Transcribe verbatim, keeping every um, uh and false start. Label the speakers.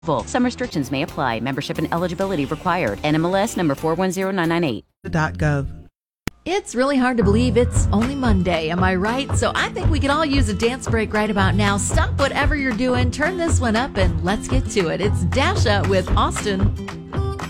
Speaker 1: Some restrictions may apply. Membership and eligibility required. N M L S number four one zero nine nine eight.
Speaker 2: .gov.
Speaker 3: It's really hard to believe it's only Monday, am I right? So I think we could all use a dance break right about now. Stop whatever you're doing, turn this one up, and let's get to it. It's Dasha with Austin.